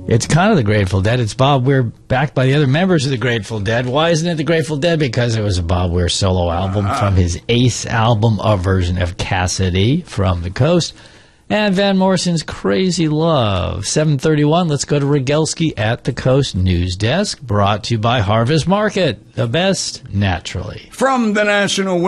It's kind of the Grateful Dead. It's Bob Weir backed by the other members of the Grateful Dead. Why isn't it the Grateful Dead? Because it was a Bob Weir solo album from his Ace album, a version of Cassidy from the Coast, and Van Morrison's Crazy Love. 7:31, let's go to Rogelski at the Coast News Desk, brought to you by Harvest Market, the best naturally. From the National